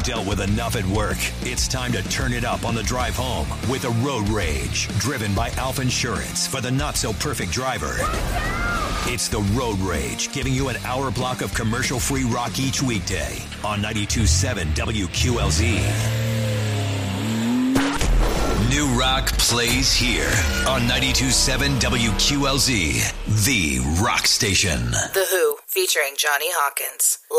dealt with enough at work. It's time to turn it up on the drive home with a Road Rage, driven by Alpha Insurance for the not-so-perfect driver. It's the Road Rage, giving you an hour block of commercial-free rock each weekday on 92.7 WQLZ. New rock plays here on 92.7 WQLZ, the rock station. The Who, featuring Johnny Hawkins,